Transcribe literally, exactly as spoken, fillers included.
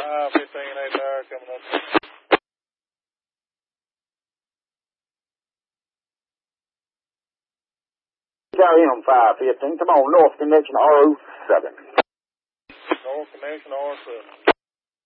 five fifteen eight hour coming up. Carry him five fifteen. Come on, north connection R O seven. North connection R seven.